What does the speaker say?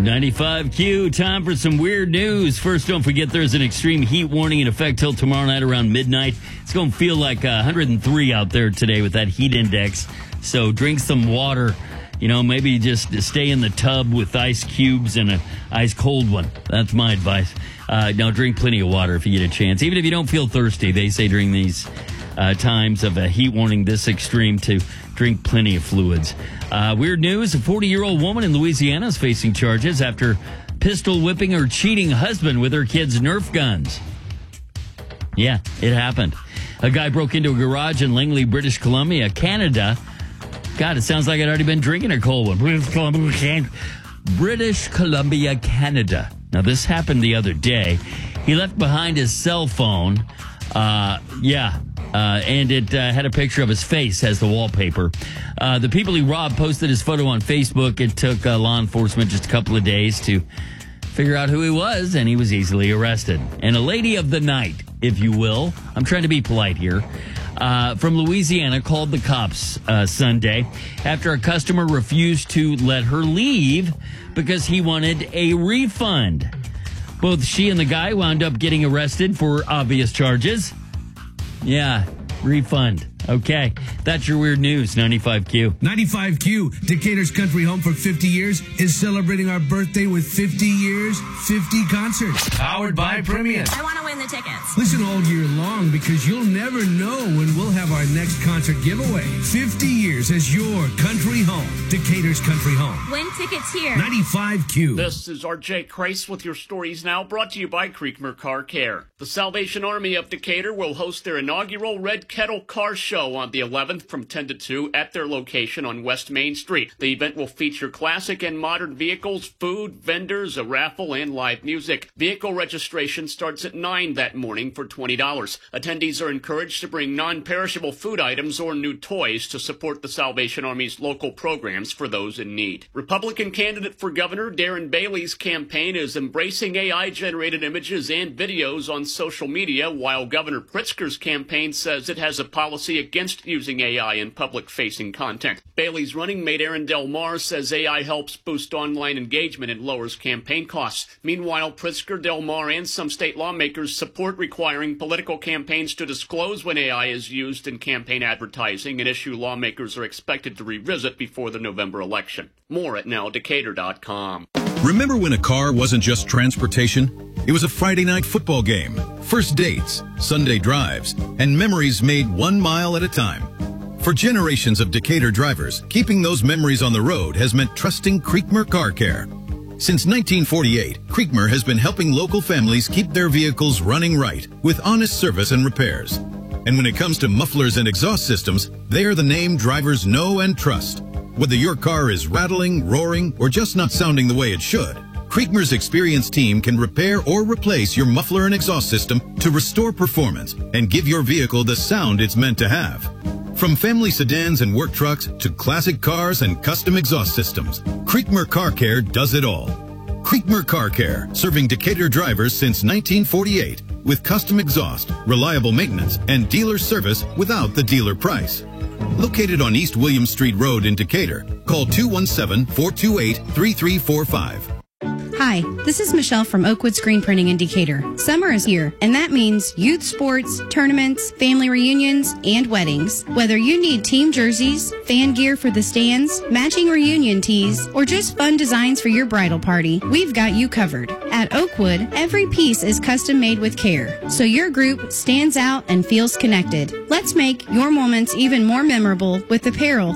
95Q, time for some weird news. First, don't forget there's an extreme heat warning in effect till tomorrow night around midnight. It's going to feel like 103 out there today with that heat index. So drink some water. You know, maybe just stay in the tub with ice cubes and an ice cold one. That's my advice. Now, drink plenty of water if you get a chance. Even if you don't feel thirsty, they say during these times of a heat warning this extreme to drink plenty of fluids. Weird news, a 40-year-old woman in Louisiana is facing charges after pistol whipping her cheating husband with her kids' Nerf guns. Yeah, it happened. A guy broke into a garage in Langley, British Columbia, Canada. God, it sounds like I'd already been drinking a cold one. British Columbia, Canada. Now, this happened the other day. He left behind his cell phone. And it had a picture of his face as the wallpaper. The people he robbed posted his photo on Facebook. It took law enforcement just a couple of days to figure out who he was, and he was easily arrested. And a lady of the night, if you will, I'm trying to be polite here, from Louisiana called the cops Sunday after a customer refused to let her leave because he wanted a refund. Both she and the guy wound up getting arrested for obvious charges. Yeah, refund. Okay, that's your weird news, 95Q. 95Q, Decatur's country home for 50 years, is celebrating our birthday with 50 years, 50 concerts. Powered by Premium. I want to win the tickets. Listen all year long because you'll never know when we'll have our next concert giveaway. 50 years as your country home. Decatur's country home. Win tickets here. 95Q. This is RJ Kreis with your stories now, brought to you by Creekmer Car Care. The Salvation Army of Decatur will host their inaugural Red Kettle Car Show on the 11th from 10 to 2 at their location on West Main Street. The event will feature classic and modern vehicles, food, vendors, a raffle, and live music. Vehicle registration starts at 9 that morning for $20. Attendees are encouraged to bring non-perishable food items or new toys to support the Salvation Army's local programs for those in need. Republican candidate for governor Darren Bailey's campaign is embracing AI-generated images and videos on social media, while Governor Pritzker's campaign says it has a policy against using AI in public-facing content. Bailey's running mate Aaron Del Mar says AI helps boost online engagement and lowers campaign costs. Meanwhile, Pritzker, Del Mar, and some state lawmakers support requiring political campaigns to disclose when AI is used in campaign advertising, an issue lawmakers are expected to revisit before the November election. More at nowdecatur.com. Remember when a car wasn't just transportation? It was a Friday night football game, first dates, Sunday drives, and memories made 1 mile at a time. For generations of Decatur drivers, keeping those memories on the road has meant trusting Creekmer Car Care. Since 1948, Creekmer has been helping local families keep their vehicles running right with honest service and repairs. And when it comes to mufflers and exhaust systems, they are the name drivers know and trust. Whether your car is rattling, roaring, or just not sounding the way it should, Creekmer's experienced team can repair or replace your muffler and exhaust system to restore performance and give your vehicle the sound it's meant to have. From family sedans and work trucks to classic cars and custom exhaust systems, Creekmer Car Care does it all. Creekmer Car Care, serving Decatur drivers since 1948 with custom exhaust, reliable maintenance, and dealer service without the dealer price. Located on East William Street Road in Decatur, call 217-428-3345. Hi, this is Michelle from Oakwood Screen Printing in Decatur. Summer is here, and that means youth sports, tournaments, family reunions, and weddings. Whether you need team jerseys, fan gear for the stands, matching reunion tees, or just fun designs for your bridal party, we've got you covered. At Oakwood, every piece is custom made with care, so your group stands out and feels connected. Let's make your moments even more memorable with apparel